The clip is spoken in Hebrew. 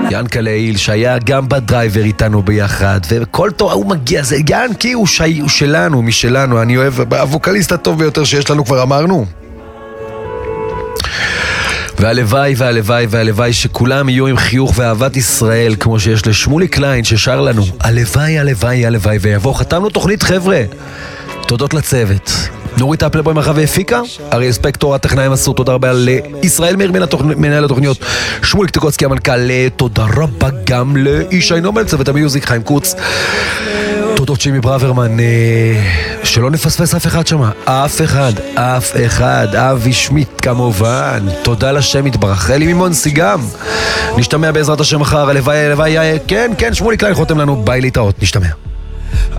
ינקה להיל, שהיה גם בדרייבר איתנו ביחד, וכל תור, הוא מגיע, זה ינקי, הוא שלנו, משלנו, אני אוהב, הווקליסט הטוב ביותר שיש לנו, כבר אמרנו. והלוואי והלוואי והלוואי שכולם יהיו עם חיוך ואהבת ישראל, כמו שיש לשמולי קליין ששר לנו. הלוואי, הלוואי, הלוואי, ויבוא. חתמנו תוכנית, חבר'ה. תודות לצוות. נורית אפלבוי מרחב והפיקה, אריה ספקטור הטכנאי מסור, תודה רבה לישראל מאיר מנהל התוכניות, שמוליק טקוצקי המנכ"ל, תודה רבה גם לאישי נומל, צוות המיוזיק חיים קוץ, תודות שימי ברוורמן, שלא נפספס אף אחד שמה, אף אחד, אבי שמיט כמובן, תודה לשם יתברך, אלי מימונסי גם, נשתמע בעזרת השם מחר, הלוואי, כן, שמוליק קליין חותם לנו, ביי להתראות, נשתמע.